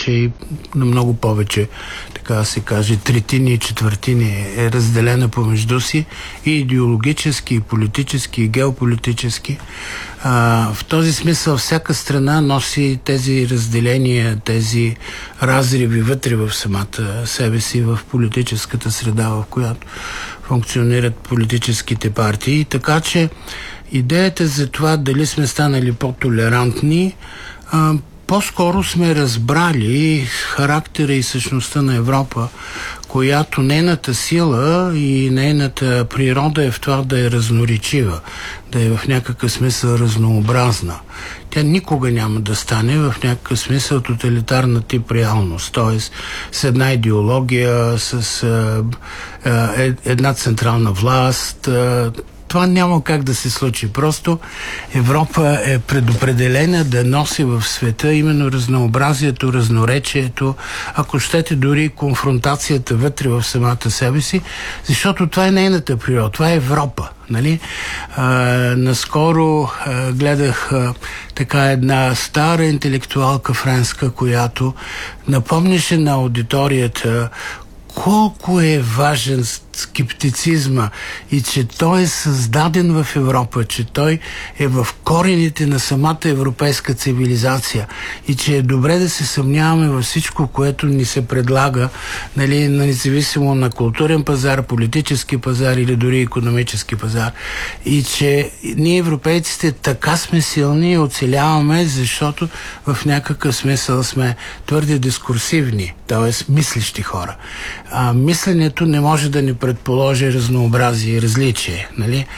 вече и на много повече, така да се каже, третини и четвъртини е разделена помежду си и идеологически, и политически, и геополитически. В този смисъл всяка страна носи тези разделения, тези разриви вътре в самата себе си, в политическата среда, в която функционират политическите партии. Така че идеята за това дали сме станали по-толерантни, по-скоро сме разбрали характера и същността на Европа, която нейната сила и нейната природа е в това да е разноречива, да е в някакъв смисъл разнообразна. Тя никога няма да стане в някакъв смисъл тоталитарна тип реалност, т.е. с една идеология, с една централна власт. Това няма как да се случи. Просто Европа е предопределена да носи в света именно разнообразието, разноречието, ако щете дори конфронтацията вътре в самата себе си, защото това е нейната природа, това е Европа. Нали? Наскоро гледах така една стара интелектуалка френска, която напомняше на аудиторията колко е важен скептицизма и че той е създаден в Европа, че той е в корените на самата европейска цивилизация и че е добре да се съмняваме във всичко, което ни се предлага, нали, независимо на културен пазар, политически пазар или дори икономически пазар. И че ние, европейците, така сме силни и оцеляваме, защото в някакъв смисъл сме твърде дискурсивни, т.е. мислещи хора. Мисленето не може да ни предположи разнообразие и различие. Нали?